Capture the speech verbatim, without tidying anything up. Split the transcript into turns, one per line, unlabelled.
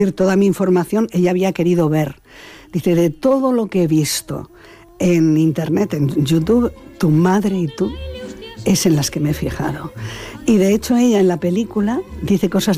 toda mi información, ella había querido ver. Dice, de todo lo que he visto en internet, en YouTube, tu madre y tú es en las que me he fijado. Y de hecho ella en la película dice cosas